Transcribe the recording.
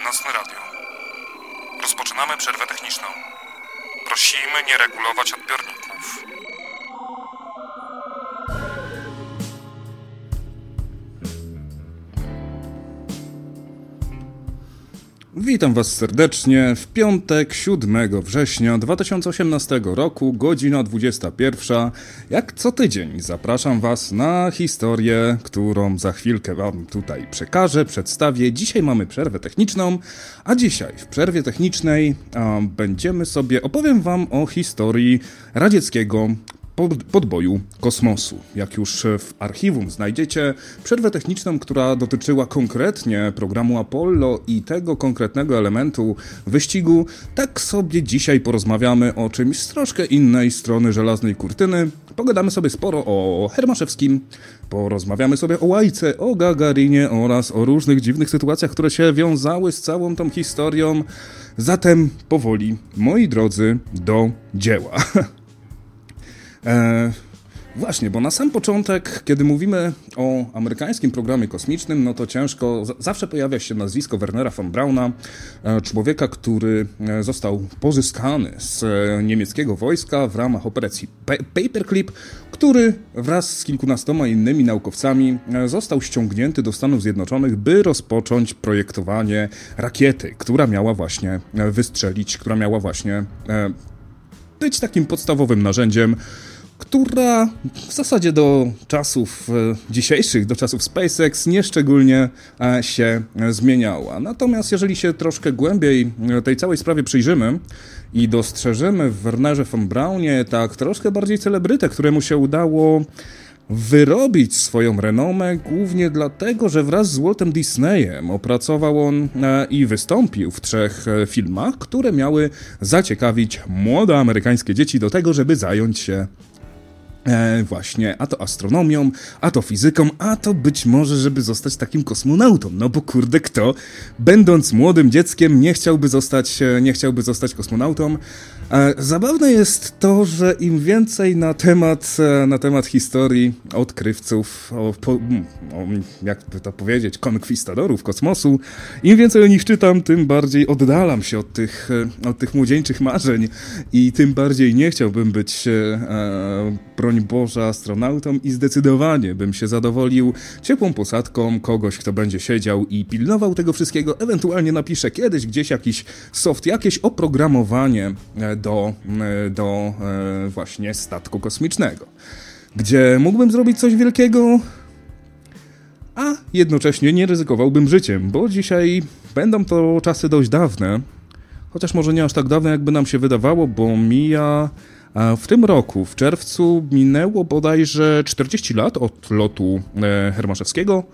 Nocne Radio. Rozpoczynamy przerwę techniczną. Prosimy nie regulować odbiorników. Witam Was serdecznie w piątek 7 września 2018 roku, godzina 21. Jak co tydzień zapraszam Was na historię, którą za chwilkę Wam tutaj przekażę, przedstawię. Dzisiaj mamy przerwę techniczną, a dzisiaj w przerwie technicznej opowiem Wam o historii radzieckiego podboju kosmosu. Jak już w archiwum znajdziecie przerwę techniczną, która dotyczyła konkretnie programu Apollo i tego konkretnego elementu wyścigu, tak sobie dzisiaj porozmawiamy o czymś z troszkę innej strony żelaznej kurtyny. Pogadamy sobie sporo o Hermaszewskim, porozmawiamy sobie o Łajce, o Gagarinie oraz o różnych dziwnych sytuacjach, które się wiązały z całą tą historią. Zatem powoli, moi drodzy, do dzieła. Właśnie, bo na sam początek, kiedy mówimy o amerykańskim programie kosmicznym, no to ciężko, zawsze pojawia się nazwisko Wernera von Brauna, człowieka, który został pozyskany z niemieckiego wojska w ramach operacji Paperclip, który wraz z kilkunastoma innymi naukowcami został ściągnięty do Stanów Zjednoczonych, by rozpocząć projektowanie rakiety, która miała właśnie wystrzelić, która miała właśnie być takim podstawowym narzędziem, która w zasadzie do czasów dzisiejszych, do czasów SpaceX nieszczególnie się zmieniała. Natomiast jeżeli się troszkę głębiej tej całej sprawie przyjrzymy i dostrzeżemy w Wernerze von Braunie tak troszkę bardziej celebrytę, któremu się udało wyrobić swoją renomę głównie dlatego, że wraz z Waltem Disneyem opracował on i wystąpił w 3 filmach, które miały zaciekawić młode amerykańskie dzieci do tego, żeby zająć się właśnie a to astronomią, a to fizyką, a to być może, żeby zostać takim kosmonautą. No bo kurde, kto będąc młodym dzieckiem nie chciałby zostać kosmonautą. Zabawne jest to, że im więcej na temat historii odkrywców, jakby to powiedzieć, konkwistadorów kosmosu, im więcej o nich czytam, tym bardziej oddalam się od tych młodzieńczych marzeń i tym bardziej nie chciałbym być broń Boże astronautą i zdecydowanie bym się zadowolił ciepłą posadką kogoś, kto będzie siedział i pilnował tego wszystkiego, ewentualnie napisze kiedyś gdzieś jakiś soft, jakieś oprogramowanie do właśnie statku kosmicznego, gdzie mógłbym zrobić coś wielkiego, a jednocześnie nie ryzykowałbym życiem, bo dzisiaj będą to czasy dość dawne, chociaż może nie aż tak dawne, jakby nam się wydawało, bo w tym roku, w czerwcu, minęło bodajże 40 lat od lotu Hermaszewskiego.